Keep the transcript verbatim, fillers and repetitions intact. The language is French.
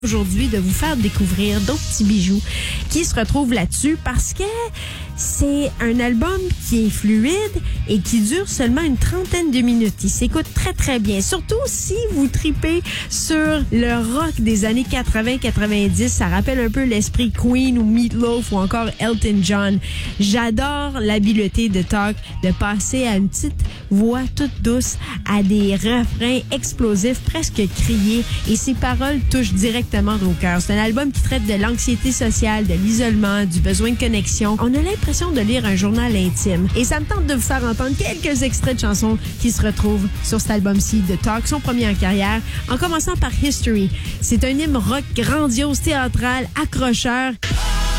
Aujourd'hui, de vous faire découvrir d'autres petits bijoux qui se retrouvent là-dessus parce que c'est un album qui est fluide et qui dure seulement une trentaine de minutes. Il s'écoute très, très bien. Surtout si vous tripez sur le rock des années quatre-vingts quatre-vingt-dix. Ça rappelle un peu l'esprit Queen ou Meatloaf ou encore Elton John. J'adore l'habileté de Talk de passer à une petite voix toute douce à des refrains explosifs, presque criés, et ses paroles touchent directement au cœur. C'est un album qui traite de l'anxiété sociale, de l'isolement, du besoin de connexion. On a l'impression de lire un journal intime. Et ça me tente de vous faire entendre quelques extraits de chansons qui se retrouvent sur cet album-ci de Talk, son premier en carrière, en commençant par History. C'est un hymne rock grandiose, théâtral, accrocheur.